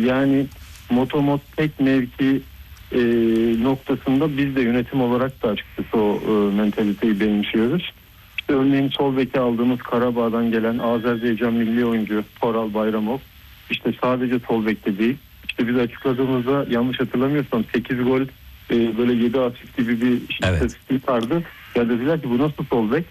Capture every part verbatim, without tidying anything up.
yani motomot tek mevki e, noktasında biz de yönetim olarak da açıkçası o e, mentaliteyi benimsiyoruz. İşte örneğin sol beki aldığımız Karabağ'dan gelen Azerbaycan milli oyuncu Toral Bayramov işte sadece sol bekte değil. İşte biz açıkladığımızda yanlış hatırlamıyorsam sekiz gol e, böyle yedi asist gibi bir Evet. istatistik vardı. Ya dediler ki bu nasıl sol bek?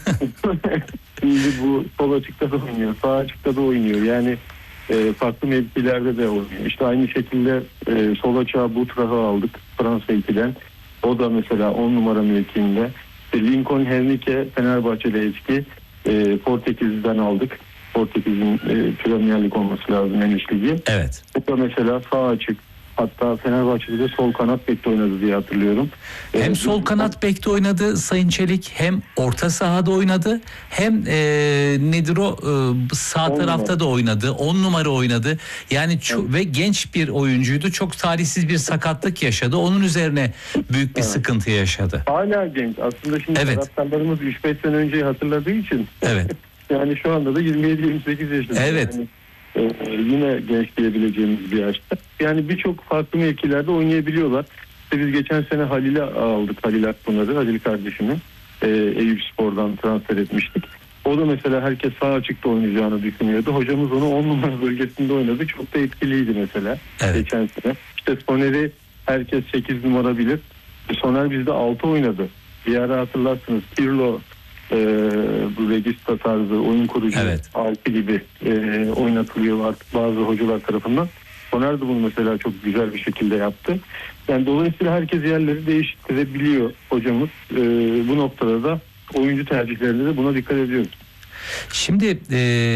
Şimdi bu sol açıkta da oynuyor, sağ açıkta da oynuyor. Yani e, farklı mevkilerde de oynuyor. İşte aynı şekilde e, sol açığa Butrah'ı aldık Fransa ikiden. O da mesela on numara mevkiinde. E, Lincoln Hernike Fenerbahçeli eski e, Portekiz'den aldık. Portekiz'in e, Premier Lig olması lazım, en üst ligi. Evet. O da mesela sağ açık. Hatta Fenerbahçe'de de sol kanat bekte oynadı diye hatırlıyorum. Hem Ee, sol kanat bekte oynadı Sayın Çelik, hem orta sahada oynadı, hem e, nedir o e, sağ On tarafta numara. da oynadı, on numara oynadı. Yani ço- Evet. ve genç bir oyuncuydu. Çok talihsiz bir sakatlık yaşadı. Onun üzerine büyük bir Evet. sıkıntı yaşadı. Hala genç. Aslında şimdi Evet. taraftarlarımız üç beş sene önceyi hatırladığı için Evet. yani şu anda da yirmi yedi yirmi sekiz yaşında. Evet. Yani, e, yine genç diyebileceğimiz bir yaşta. Yani birçok farklı mevkilerde oynayabiliyorlar. İşte biz geçen sene Halil'i aldık. Halil Akpınar'ı, Halil kardeşimi. E, Eyüp Spor'dan transfer etmiştik. O da mesela herkes sağ açıkta oynayacağını düşünüyordu. Hocamız onu on numara bölgesinde oynadı. Çok da etkiliydi mesela Evet. geçen sene. İşte Soner'i herkes sekiz numara bilir. Soner bizde altı oynadı. Bir ara hatırlarsınız Pirlo e, bu Regista tarzı oyun kurucu Evet. altı gibi e, oynatılıyor artık bazı hocalar tarafından. Soner de bunu mesela çok güzel bir şekilde yaptı. Yani dolayısıyla herkes yerleri değiştirebiliyor hocamız. E, bu noktada da oyuncu tercihlerinde de buna dikkat ediyoruz. Şimdi e,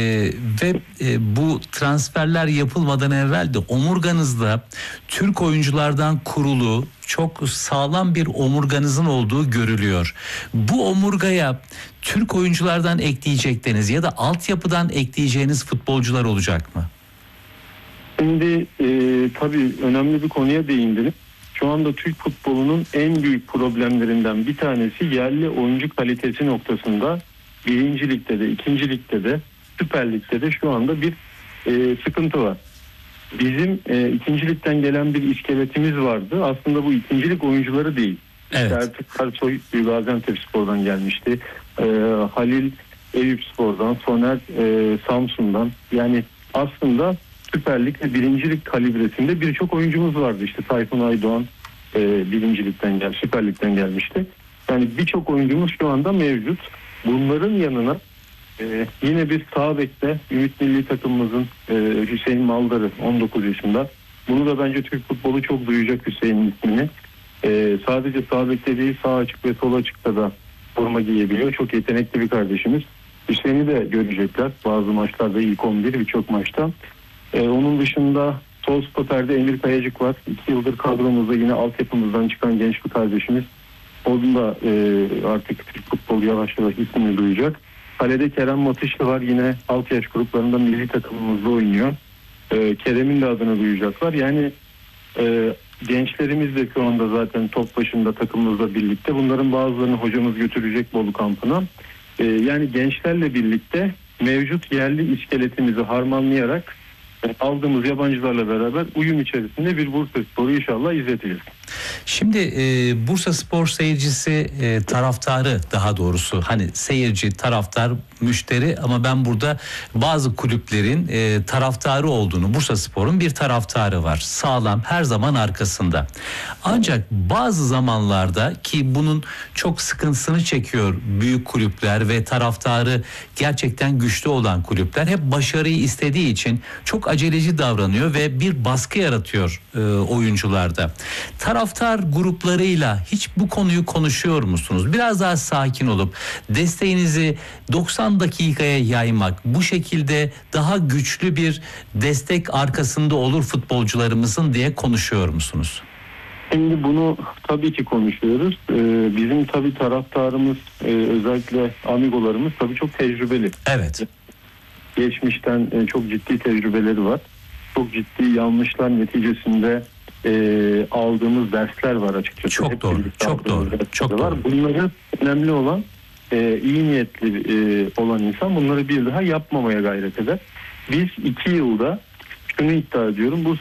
ve e, bu transferler yapılmadan evvel de omurganızda Türk oyunculardan kurulu çok sağlam bir omurganızın olduğu görülüyor. Bu omurgaya Türk oyunculardan ekleyecekleriniz ya da altyapıdan ekleyeceğiniz futbolcular olacak mı? Şimdi e, tabii önemli bir konuya değindiniz. Şu anda Türk futbolunun en büyük problemlerinden bir tanesi yerli oyuncu kalitesi noktasında birinci ligde de, ikinci ligde de, Süper Lig'de de şu anda bir e, sıkıntı var. Bizim e, ikinci ligden gelen bir iskeletimiz vardı. Aslında bu ikinci lig oyuncuları değil. Evet. Sertif Karsoy Gaziantepspor'dan gelmişti. E, Halil Eyüpspor'dan, Soner e, Samsun'dan. Yani aslında Süper Lig ve birinci lig kalibresinde birçok oyuncumuz vardı. İşte Tayfun Aydoğan e, birinci ligden gel, Süper Lig'den gelmişti. Yani birçok oyuncumuz şu anda mevcut. Bunların yanına e, yine bir sağ bekte Ümit Milli takımımızın e, Hüseyin Maldarı on dokuz yaşında. Bunu da bence Türk futbolu çok duyacak Hüseyin'in ismini. E, sadece sağ bekte değil, sağ açık ve sol açıkta da forma giyebiliyor. Çok yetenekli bir kardeşimiz. Hüseyin'i de görecekler. Bazı maçlarda ilk on bir, birçok maçta. Ee, onun dışında sol stoperde Emir Kayacık var. İki yıldır kadromuzda yine altyapımızdan çıkan genç bir kardeşimiz. Onun da e, artık Türk futbolu yavaş yavaş ismini duyacak. Kalede Kerem Matışlı var. Yine alt yaş gruplarında milli takımımızda oynuyor. E, Kerem'in de adını duyacaklar. Yani e, gençlerimiz de şu anda zaten top başında takımımızla birlikte. Bunların bazılarını hocamız götürecek Bolu kampına. E, yani gençlerle birlikte mevcut yerli iskeletimizi harmanlayarak aldığımız yabancılarla beraber uyum içerisinde bir Bursaspor'u inşallah izleteceğiz. Şimdi e, Bursaspor seyircisi, e, taraftarı daha doğrusu, hani seyirci, taraftar, müşteri, ama ben burada bazı kulüplerin e, taraftarı olduğunu, Bursaspor'un bir taraftarı var. Sağlam, her zaman arkasında. Ancak bazı zamanlarda, ki bunun çok sıkıntısını çekiyor büyük kulüpler ve taraftarı gerçekten güçlü olan kulüpler, hep başarıyı istediği için çok aceleci davranıyor ve bir baskı yaratıyor e, oyuncularda. Taraftar gruplarıyla hiç bu konuyu konuşuyor musunuz? Biraz daha sakin olup desteğinizi doksan dakikaya yaymak, bu şekilde daha güçlü bir destek arkasında olur futbolcularımızın diye konuşuyor musunuz? Şimdi bunu tabii ki konuşuyoruz. Ee, bizim tabii taraftarımız, e, özellikle amigolarımız tabii çok tecrübeli. Evet. Geçmişten e, çok ciddi tecrübeleri var. Çok ciddi yanlışlar neticesinde e, aldığımız dersler var açıkçası. Çok Hep doğru, birlikte çok aldığımız doğru, dersler çok var. doğru. Bunları önemli olan e, iyi niyetli e, olan insan bunları bir daha yapmamaya gayret eder. Biz iki yılda şunu iddia ediyorum. Bu